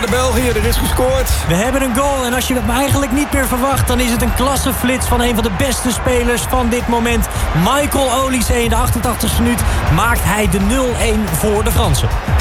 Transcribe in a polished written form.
naar de België, er is gescoord. We hebben een goal en als je hem eigenlijk niet meer verwacht... dan is het een klasseflits van een van de beste spelers van dit moment. Michael Olise in de 88e minuut maakt hij de 0-1 voor de Fransen.